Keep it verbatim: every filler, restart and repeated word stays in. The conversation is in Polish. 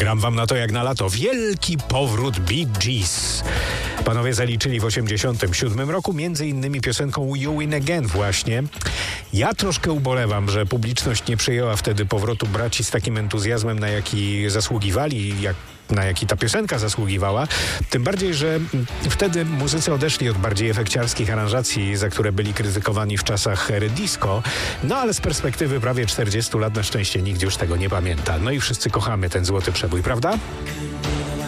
Gram wam na to jak na lato. Wielki powrót Bee Gees. Panowie zaliczyli w osiemdziesiątym siódmym roku między innymi piosenką You Win Again właśnie. Ja troszkę ubolewam, że publiczność nie przyjęła wtedy powrotu braci z takim entuzjazmem, na jaki zasługiwali, jak na jaki ta piosenka zasługiwała. Tym bardziej, że wtedy muzycy odeszli od bardziej efekciarskich aranżacji, za które byli krytykowani w czasach ery disco. No ale z perspektywy prawie czterdziestu lat na szczęście nikt już tego nie pamięta. No i wszyscy kochamy ten złoty przebój, prawda?